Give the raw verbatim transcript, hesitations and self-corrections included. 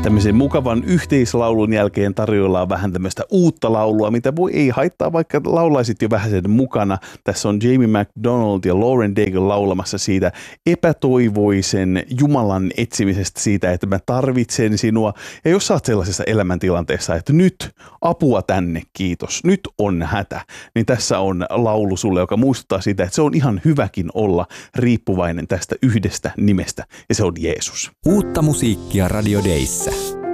Tämmöisen mukavan yhteislaulun jälkeen tarjoillaan vähän tämmöistä uutta laulua, mitä voi ei haittaa, vaikka laulaisit jo vähän sen mukana. Tässä on Jamie McDonald ja Lauren Daigle laulamassa siitä epätoivoisen Jumalan etsimisestä, siitä, että mä tarvitsen sinua. Ja jos sä oot sellaisessa elämäntilanteessa, että nyt apua tänne, kiitos, nyt on hätä, niin tässä on laulu sulle, joka muistuttaa siitä, että se on ihan hyväkin olla riippuvainen tästä yhdestä nimestä, ja se on Jeesus. Uutta musiikkia Radio Dayssä.